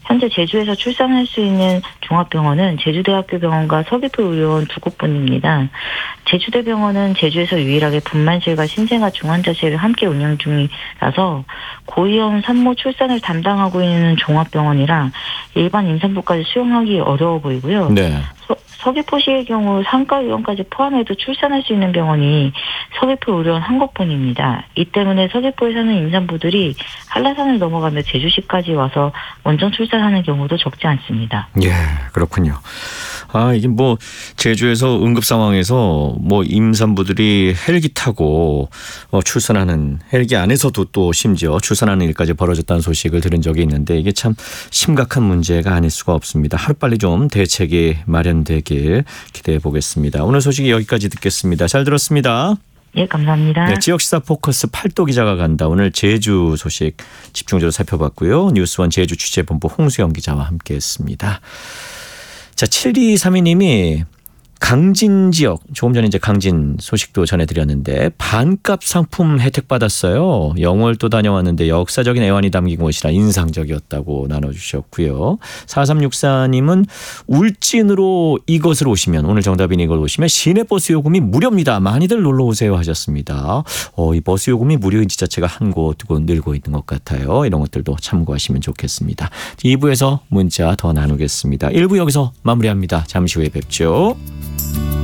현재 제주에서 출산할 수 있는 종합병원은 제주대학교 병원과 서귀포 의료원 두 곳뿐입니다. 제주대병원은 제주에서 유일하게 분만실과 신생아 중환자실을 함께 운영 중이라서 고위험 산모 출산을 담당하고 있는 종합병원이라 일반 임산부까지 수용하기 어려워 보이고요. 네. 서귀포시의 경우 산과의원까지 포함해도 출산할 수 있는 병원이 서귀포 의료원 한 곳뿐입니다. 이 때문에 서귀포에 사는 임산부들이 한라산을 넘어가며 제주시까지 와서 원정 출산하는 경우도 적지 않습니다. 예, 그렇군요. 이게 뭐 제주에서 응급 상황에서 뭐 임산부들이 헬기 타고 출산하는, 헬기 안에서도 또 심지어 출산하는 일까지 벌어졌다는 소식을 들은 적이 있는데 이게 참 심각한 문제가 아닐 수가 없습니다. 하루빨리 좀 대책이 마련되길 기대해 보겠습니다. 오늘 소식이 여기까지 듣겠습니다. 잘 들었습니다. 예, 감사합니다. 네, 지역시사 포커스 팔도 기자가 간다. 오늘 제주 소식 집중적으로 살펴봤고요. 뉴스원 제주 취재본부 홍수영 기자와 함께했습니다. 자, 7232님이 강진 지역, 조금 전에 이제 강진 소식도 전해드렸는데 반값 상품 혜택 받았어요. 영월 또 다녀왔는데 역사적인 애환이 담긴 곳이라 인상적이었다고 나눠주셨고요. 4364님은 울진으로 이것을 오시면, 오늘 정답인 이걸 오시면 시내버스 요금이 무료입니다. 많이들 놀러오세요 하셨습니다. 이 버스 요금이 무료인 지자체가 한 곳 두 곳 늘고 있는 것 같아요. 이런 것들도 참고하시면 좋겠습니다. 2부에서 문자 더 나누겠습니다. 1부 여기서 마무리합니다. 잠시 후에 뵙죠.